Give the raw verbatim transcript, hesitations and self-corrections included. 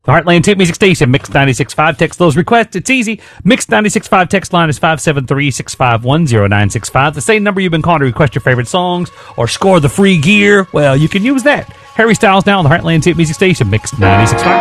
The Heartland Tip Music Station, Mix ninety-six point five. Text those requests. It's easy. Mix ninety-six point five text line is five seven three, six five one, zero nine six five. The same number you've been calling to request your favorite songs or score the free gear. Well, you can use that. Harry Styles now on the Heartland Tip Music Station, Mix ninety-six point five.